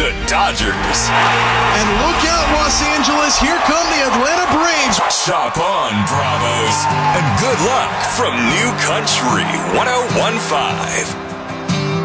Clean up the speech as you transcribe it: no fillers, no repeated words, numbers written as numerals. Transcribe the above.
the Dodgers. And look out, Los Angeles, here come the Atlanta Braves. Shop on, Bravos, and good luck from New Country 101.5.